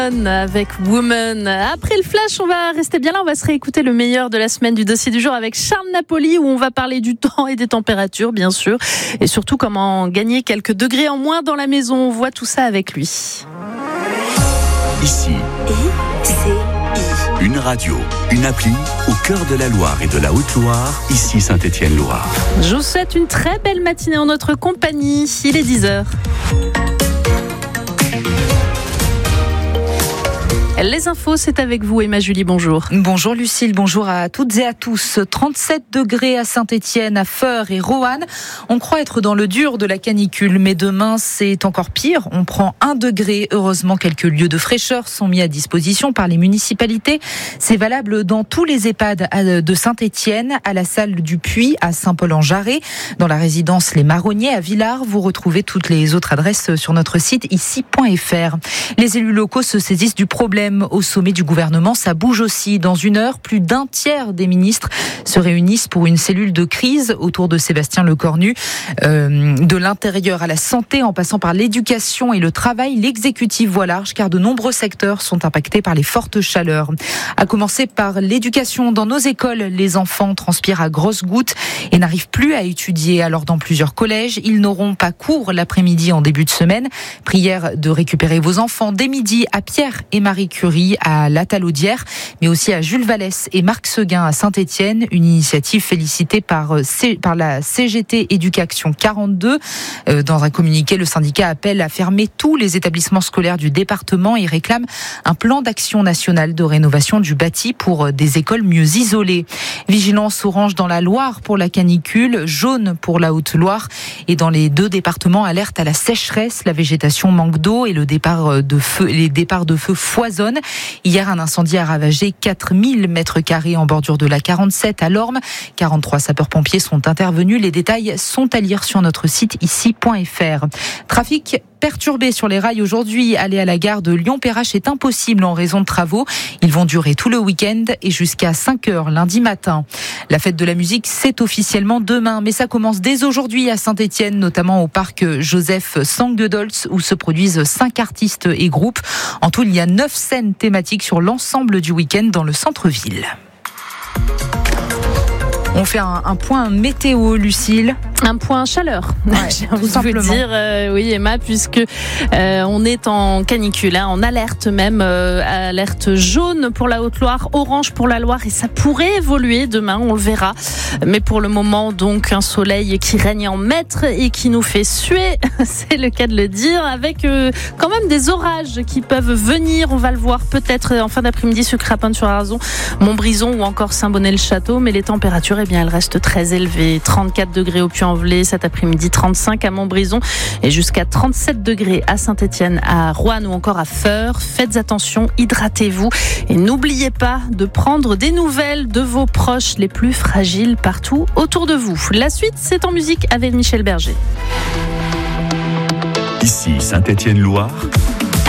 Avec Woman. Après le flash, on va rester bien là, on va se réécouter le meilleur de la semaine du dossier du jour avec Charles Napoli, où on va parler du temps et des températures, bien sûr, et surtout comment gagner quelques degrés en moins dans la maison. On voit tout ça avec lui. Ici, une radio, une appli au cœur de la Loire et de la Haute-Loire, ici Saint-Étienne-Loire. Je vous souhaite une très belle matinée en notre compagnie. Il est 10h. Les infos, c'est avec vous, Emma Julie, bonjour. Bonjour Lucille, bonjour à toutes et à tous. 37 degrés à Saint-Étienne, à Feurs et Roanne. On croit être dans le dur de la canicule, mais demain c'est encore pire. On prend 1 degré. Heureusement, quelques lieux de fraîcheur sont mis à disposition par les municipalités. C'est valable dans tous les EHPAD de Saint-Étienne, à la salle du Puy, à Saint-Paul-en-Jarret, dans la résidence Les Marronniers à Villars. Vous retrouvez toutes les autres adresses sur notre site ici.fr. Les élus locaux se saisissent du problème. Au sommet du gouvernement, ça bouge aussi. Dans une heure, plus d'un tiers des ministres se réunissent pour une cellule de crise autour de Sébastien Lecornu. De l'intérieur à la santé, en passant par l'éducation et le travail, l'exécutif voit large, car de nombreux secteurs sont impactés par les fortes chaleurs. À commencer par l'éducation. Dans nos écoles, les enfants transpirent à grosses gouttes et n'arrivent plus à étudier. Alors dans plusieurs collèges, ils n'auront pas cours l'après-midi en début de semaine. Prière de récupérer vos enfants dès midi à Pierre et Marie Curie à La Talaudière, mais aussi à Jules Vallès et Marc Seguin à Saint-Étienne. Une initiative félicitée par la CGT Éducation 42. Dans un communiqué, le syndicat appelle à fermer tous les établissements scolaires du département et réclame un plan d'action national de rénovation du bâti pour des écoles mieux isolées. Vigilance orange dans la Loire pour la canicule, jaune pour la Haute-Loire, et dans les 2 départements, alerte à la sécheresse. La végétation manque d'eau et les départs de feu foisonnent. Hier, un incendie a ravagé 4000 mètres carrés en bordure de la 47 à Lorme. 43 sapeurs-pompiers sont intervenus. Les détails sont à lire sur notre site ici.fr. Trafic perturbé sur les rails aujourd'hui. Aller à la gare de Lyon-Perrache est impossible en raison de travaux. Ils vont durer tout le week-end et jusqu'à 5h lundi matin. La fête de la musique, c'est officiellement demain, mais ça commence dès aujourd'hui à Saint-Étienne, notamment au parc Joseph Sanguedolz, où se produisent 5 artistes et groupes. En tout, il y a 9 scènes thématiques sur l'ensemble du week-end dans le centre-ville. On fait un point météo, Lucille. Un point chaleur, j'ai envie de vous dire, oui Emma, puisque on est en canicule, en alerte même, alerte jaune pour la Haute-Loire, orange pour la Loire, et ça pourrait évoluer demain, on le verra. Mais pour le moment, donc, un soleil qui règne en maître et qui nous fait suer, c'est le cas de le dire, avec quand même des orages qui peuvent venir. On va le voir peut-être en fin d'après-midi sur Crapin-sur-Arzon, Montbrison ou encore Saint-Bonnet-le-Château, mais les températures, eh bien, elles restent très élevées. 34 degrés au Puy-en-Velay cet après-midi, 35 à Montbrison et jusqu'à 37 degrés à Saint-Étienne, à Roanne ou encore à Feurs. Faites attention, hydratez-vous et n'oubliez pas de prendre des nouvelles de vos proches les plus fragiles partout autour de vous. La suite, c'est en musique avec Michel Berger. Ici Saint-Étienne-Loire.